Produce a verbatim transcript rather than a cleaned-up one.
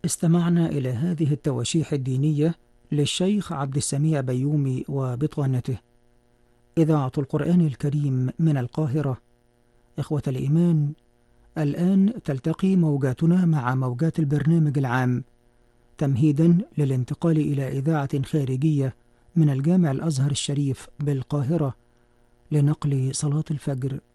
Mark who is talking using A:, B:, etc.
A: استمعنا إلى هذه التواشيح الدينية للشيخ عبد السميع بيومي وبطانته. إذاعة القرآن الكريم من القاهرة. إخوة الإيمان، الآن تلتقي موجاتنا مع موجات البرنامج العام تمهيدا للانتقال إلى إذاعة خارجية من الجامع الأزهر الشريف بالقاهرة لنقل صلاة الفجر